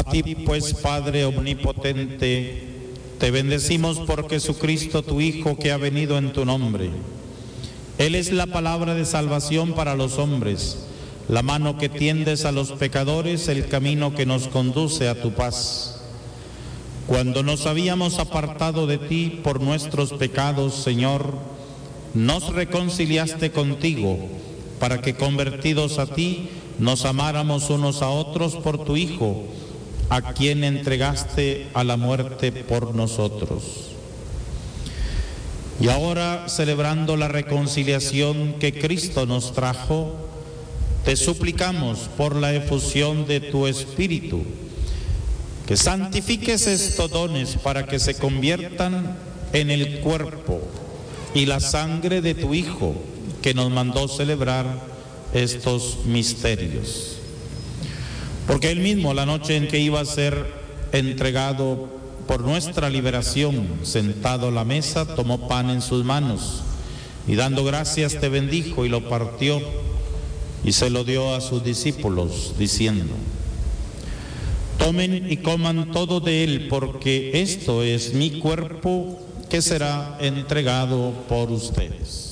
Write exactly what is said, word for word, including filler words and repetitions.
ti, pues, Padre omnipotente, te bendecimos por Jesucristo, tu Hijo, que ha venido en tu nombre. Él es la palabra de salvación para los hombres, la mano que tiendes a los pecadores, el camino que nos conduce a tu paz. Cuando nos habíamos apartado de ti por nuestros pecados, Señor, nos reconciliaste contigo, para que, convertidos a ti, nos amáramos unos a otros por tu Hijo, a quien entregaste a la muerte por nosotros. Y ahora, celebrando la reconciliación que Cristo nos trajo, te suplicamos por la efusión de tu Espíritu, que santifiques estos dones para que se conviertan en el cuerpo y la sangre de tu Hijo, que nos mandó celebrar estos misterios. Porque él mismo, la noche en que iba a ser entregado por nuestra liberación, sentado a la mesa, tomó pan en sus manos y dando gracias te bendijo y lo partió y se lo dio a sus discípulos, diciendo: tomen y coman todo de él, porque esto es mi cuerpo que será entregado por ustedes.